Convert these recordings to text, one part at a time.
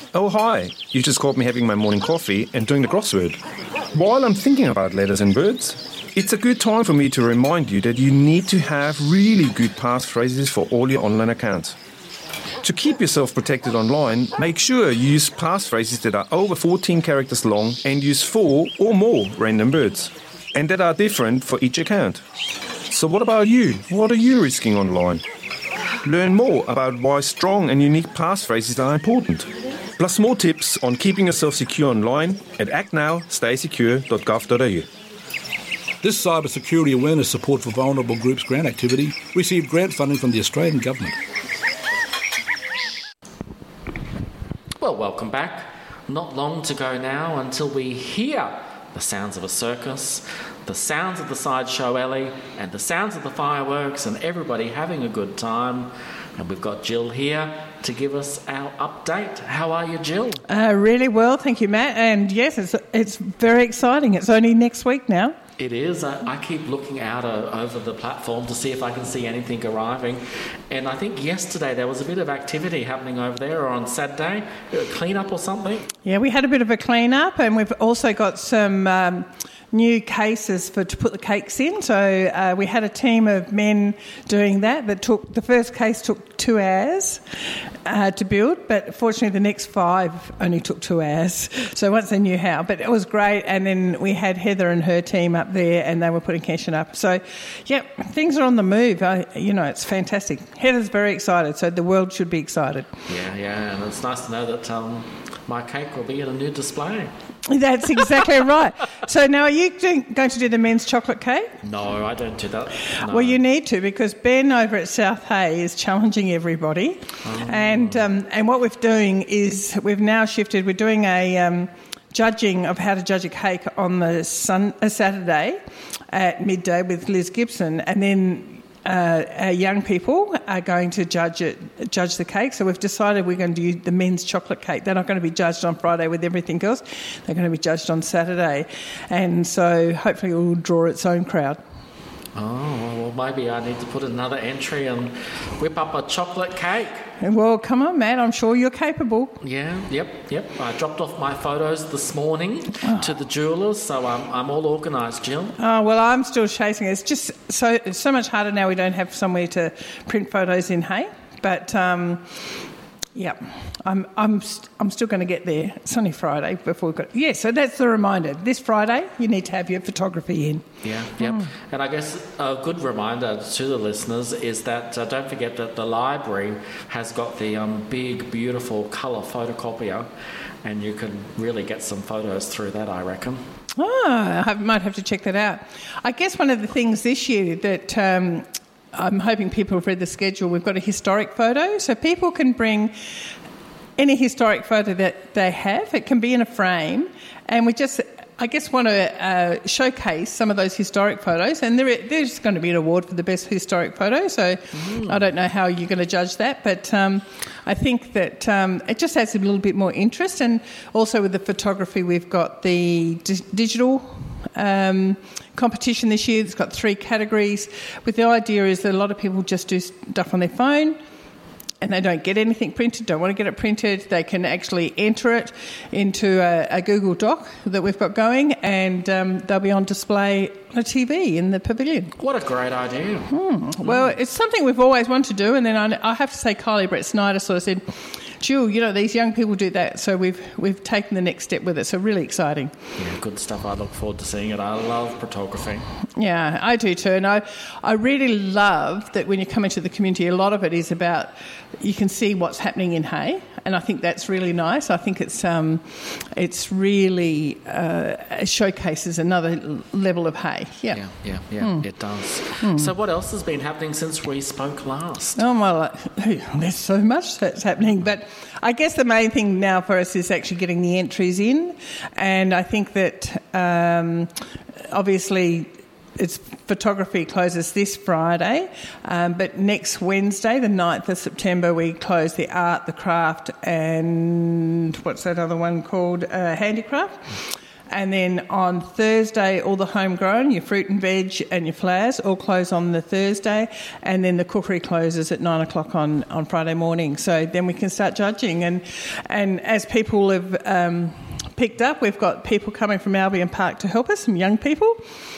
Oh, hi. You just caught me having my morning coffee and doing the crossword. While I'm thinking about letters and words, it's a good time for me to remind you that you need to have really good passphrases for all your online accounts. To keep yourself protected online, make sure you use passphrases that are over 14 characters long and use 4 or more random words, and that are different for each account. So what about you? What are you risking online? Learn more about why strong and unique passphrases are important. Plus more tips on keeping yourself secure online at actnowstaysecure.gov.au. This cybersecurity awareness support for vulnerable groups grant activity received grant funding from the Australian Government. Well, welcome back. Not long to go now until we hear the sounds of a circus, the sounds of the sideshow alley, and the sounds of the fireworks and everybody having a good time. And we've got Jill here to give us our update. How are you, Jill? Really well, thank you, Matt. And yes, it's very exciting. It's only next week now. It is. I keep looking out over the platform to see if I can see anything arriving. And I think yesterday there was a bit of activity happening over there, or on Saturday, a clean-up or something. Yeah, we had a bit of a clean-up, and we've also got some new cases to put the cakes in. So we had a team of men doing that. The first case took 2 hours to build, but fortunately the next 5 only took 2 hours. So once they knew how, but it was great. And then we had Heather and her team up there, and they were putting Keshan up. So yeah, things are on the move. It's fantastic. Heather's very excited, so the world should be excited. Yeah, and it's nice to know that my cake will be at a new display. That's exactly right. So now, are you going to do the men's chocolate cake? No, I don't do that. No. Well, you need to, because Ben over at South Hay is challenging everybody. Oh. And what we're doing is we've now shifted. We're doing a judging of how to judge a cake on the Saturday at midday with Liz Gibson, and then our young people are going to judge the cake. So we've decided we're going to do the men's chocolate cake. They're not going to be judged on Friday with everything else. They're going to be judged on Saturday. And so hopefully it will draw its own crowd. Oh, well, maybe I need to put another entry and whip up a chocolate cake. Well, come on, Matt, I'm sure you're capable. Yeah, yep. I dropped off my photos this morning to the jewellers, so I'm all organised, Jill. Oh, well, I'm still chasing it. It's just so much harder now we don't have somewhere to print photos in Hay. But, yeah, I'm still going to get there. It's only Friday before we've got... Yeah, so that's the reminder. This Friday, you need to have your photography in. Yeah, yep. And I guess a good reminder to the listeners is that don't forget that the library has got the big, beautiful colour photocopier, and you can really get some photos through that, I reckon. Oh, I might have to check that out. I guess one of the things this year that... I'm hoping people have read the schedule. We've got a historic photo, so people can bring any historic photo that they have. It can be in a frame, and we just, I guess, want to showcase some of those historic photos, and there's going to be an award for the best historic photo, so I don't know how you're going to judge that, but I think that it just adds a little bit more interest. And also with the photography, we've got the digital competition this year. It's got 3 categories. With the idea is that a lot of people just do stuff on their phone and they don't get anything printed, don't want to get it printed. They can actually enter it into a Google Doc that we've got going, and they'll be on display on a TV in the pavilion. What a great idea. Well, it's something we've always wanted to do, and then I have to say Kylie Brett Snyder sort of said, Jill, these young people do that, so we've taken the next step with it, so really exciting. Yeah, good stuff. I look forward to seeing it. I love photography. Yeah, I do too, and I really love that when you come into the community, a lot of it is about, you can see what's happening in Hay, and I think that's really nice. I think it's really showcases another level of Hay. Yeah, it does. So what else has been happening since we spoke last? Oh, well, there's so much that's happening, but I guess the main thing now for us is actually getting the entries in, and I think that obviously its photography closes this Friday, but next Wednesday, the 9th of September, we close the art, the craft, and what's that other one called? Handicraft. And then on Thursday, all the homegrown, your fruit and veg and your flowers all close on the Thursday. And then the cookery closes at 9 o'clock on Friday morning. So then we can start judging. And as people have picked up, we've got people coming from Albion Park to help us, some young people.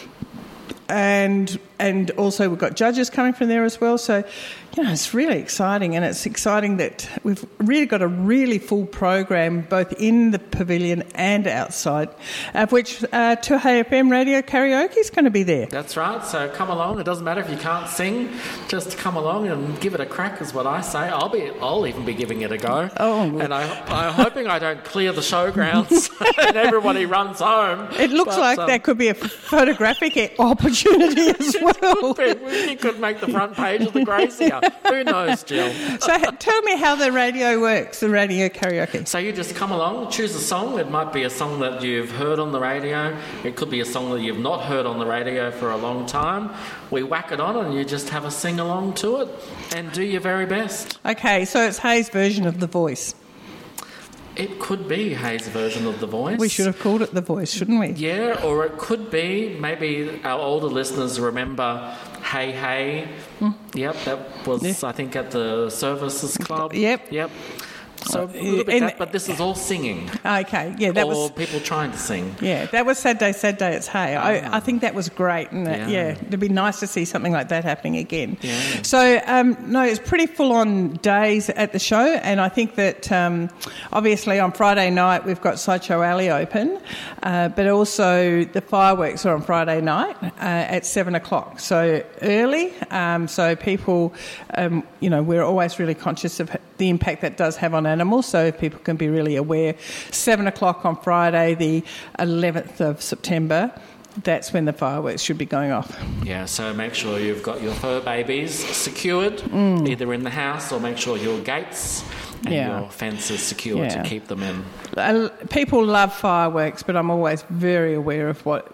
And also we've got judges coming from there as well. So, it's really exciting, and it's exciting that we've really got a really full program both in the pavilion and outside, of which 2FM Radio Karaoke is going to be there. That's right, so come along. It doesn't matter if you can't sing, just come along and give it a crack is what I say. I'll even be giving it a go. And I'm hoping I don't clear the showgrounds and everybody runs home. It looks like that could be a photographic opportunity as well. You could make the front page of the Grazier. Who knows, Jill? So tell me how the radio works, the radio karaoke. So you just come along, choose a song. It might be a song that you've heard on the radio. It could be a song that you've not heard on the radio for a long time. We whack it on and you just have a sing-along to it and do your very best. Okay, so it's Hayes' version of The Voice. It could be Hayes' version of The Voice. We should have called it The Voice, shouldn't we? Yeah, or it could be, maybe our older listeners remember Hey Hey. Yep, that was, I think, at the Services Club. Yep. So a little bit that, but this is all singing. Okay, yeah, that was people trying to sing. Yeah, that was Sad Day, It's Hay. I think that was great, and it'd be nice to see something like that happening again. Yeah. So no, it's pretty full on days at the show, and I think that obviously on Friday night we've got Sideshow Alley open, but also the fireworks are on Friday night at 7 o'clock. So early, so people, we're always really conscious of the impact that does have on animals, so people can be really aware. 7 o'clock on Friday, the 11th of September, that's when the fireworks should be going off. Yeah, so make sure you've got your fur babies secured, either in the house, or make sure your gates and your fence is secure to keep them in. People love fireworks, but I'm always very aware of what...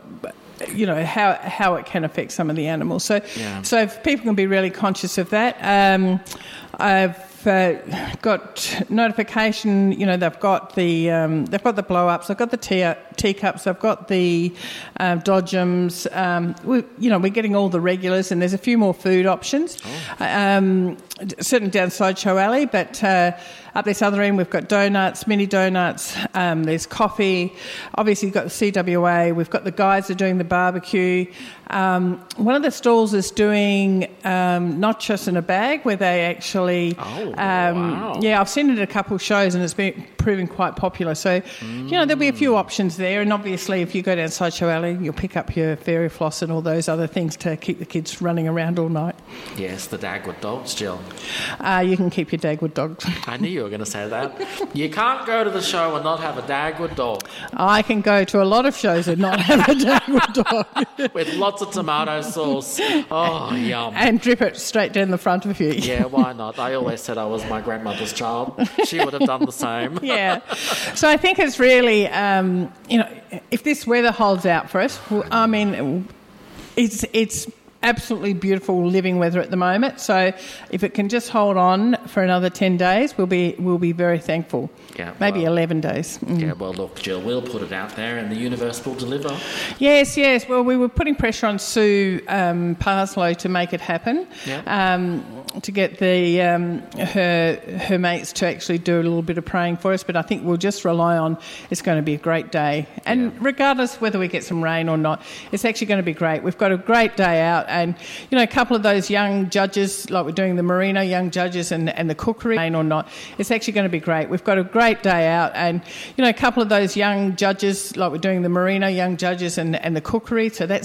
how it can affect some of the animals. So if people can be really conscious of that. I've got notification. They've got the blow ups. They've got the teacups. They've got the dodgems. We're getting all the regulars, and there's a few more food options. Certainly down Sideshow Alley, but up this other end we've got donuts, mini donuts. There's coffee. Obviously, you've got the CWA. We've got the guys that are doing the barbecue. One of the stalls is doing nachos in a bag, where they actually... wow. Yeah, I've seen it at a couple of shows and it's been proving quite popular. So, there'll be a few options there. And obviously, if you go down Sideshow Alley, you'll pick up your fairy floss and all those other things to keep the kids running around all night. Yes, the Dagwood dogs, Jill. You can keep your Dagwood dogs. I knew you were going to say that. You can't go to the show and not have a Dagwood dog. I can go to a lot of shows and not have a Dagwood dog. With lots of tomato sauce. Oh, yum. And drip it straight down the front of you. Yeah, why not? I always said I was my grandmother's child. She would have done the same. Yeah. So I think it's really, if this weather holds out for us, it's absolutely beautiful living weather at the moment. So if it can just hold on for another 10 days, we'll be very thankful. Yeah, maybe 11 days. Yeah, well, look, Jill, we'll put it out there and the universe will deliver. Yes. Well, we were putting pressure on Sue Parslow to make it happen, to get the her mates to actually do a little bit of praying for us. But I think we'll just rely on it's going to be a great day. And regardless whether we get some rain or not, it's actually going to be great. We've got a great day out. And, a couple of those young judges, like we're doing the Merino young judges and the cookery, rain or not, it's actually going to be great. We've got a great day out. And, a couple of those young judges, like we're doing the Merino young judges and the cookery, so that's